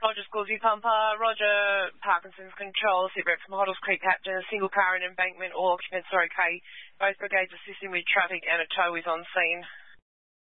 Roger Scoresby Pumper, Roger Parkinson's Control, Sitrep from Hoddles Creek Captain, a single car in embankment, all occupants are okay. Both brigades assisting with traffic and a tow is on scene.